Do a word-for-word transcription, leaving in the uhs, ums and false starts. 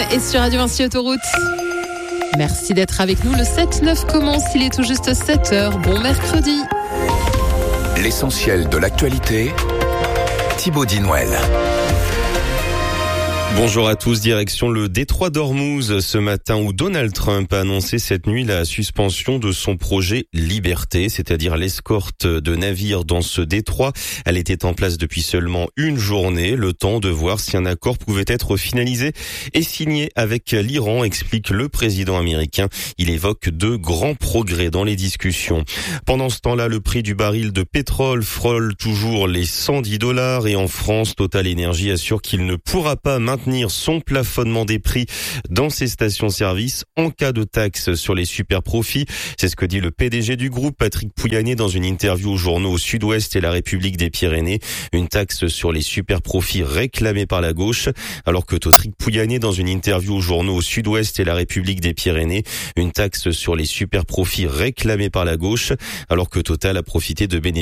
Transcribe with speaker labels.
Speaker 1: et sur Radio Vinci Autoroute. Merci d'être avec nous. Le sept neuf commence, il est tout juste sept heures. Bon mercredi.
Speaker 2: L'essentiel de l'actualité, Thibaut Dinouel.
Speaker 3: Bonjour à tous, direction le détroit d'Ormuz ce matin où Donald Trump a annoncé cette nuit la suspension de son projet Liberté, c'est-à-dire l'escorte de navires dans ce détroit. Elle était en place depuis seulement une journée, le temps de voir si un accord pouvait être finalisé et signé avec l'Iran, explique le président américain. Il évoque de grands progrès dans les discussions. Pendant ce temps-là, le prix du baril de pétrole frôle toujours les cent dix dollars et en France, Total Energy assure qu'il ne pourra pas maintenir son plafonnement des prix dans ses stations-service en cas de taxe sur les super profits. C'est ce que dit le P D G du groupe, Patrick Pouyanné, dans une interview aux journaux Sud-Ouest et La République des Pyrénées. Une taxe sur les super profits réclamée par la gauche, alors que Patrick Pouyanné, dans une interview aux journaux Sud-Ouest et La République des Pyrénées, une taxe sur les super profits réclamée par la gauche, alors que Total a profité de bénéficier